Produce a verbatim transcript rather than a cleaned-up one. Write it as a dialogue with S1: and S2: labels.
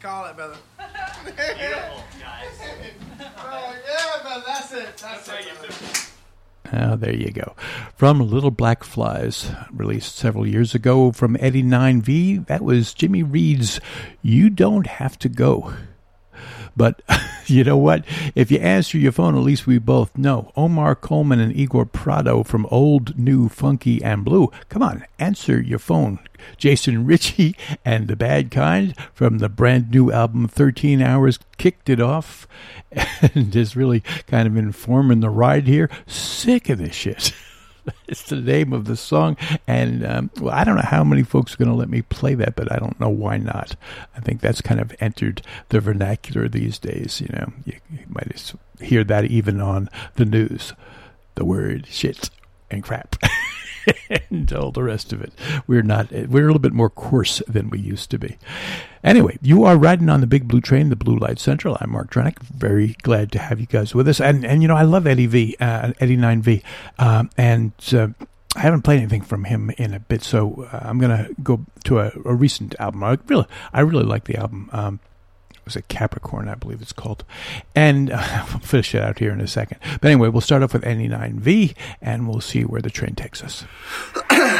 S1: Call it, brother.
S2: Beautiful, guys.
S1: Oh, yeah, man, that's it. That's, that's it, brother.
S3: Oh, there you go. From Little Black Flies, released several years ago from Eddie nine V, that was Jimmy Reed's You Don't Have to Go. But you know what? If you answer your phone, at least we both know. Omar Coleman and Igor Prado from Old, New, Funky, and Blue. Come on, answer your phone. Jason Ritchie and The Bad Kind from the brand new album thirteen hours kicked it off and is really kind of informing the ride here. Sick of this shit. It's the name of the song, and um, well, I don't know how many folks are going to let me play that, but I don't know why not. I think that's kind of entered the vernacular these days. You know, you, you might hear that even on the news. The word shit and crap. And all the rest of it. We're not, we're a little bit more coarse than we used to be. Anyway, you are riding on the Big Blue Train, the Blue Light Central. I'm Mark Dronick. Very glad to have you guys with us. And, and you know, I love Eddie V, uh, Eddie nine V. Um, and uh, I haven't played anything from him in a bit, so uh, I'm going to go to a, a recent album. I really, I really like the album. Um, It was a Capricorn, I believe it's called. And uh, we'll finish it out here in a second. But anyway, we'll start off with Eddie nine V, and we'll see where the train takes us.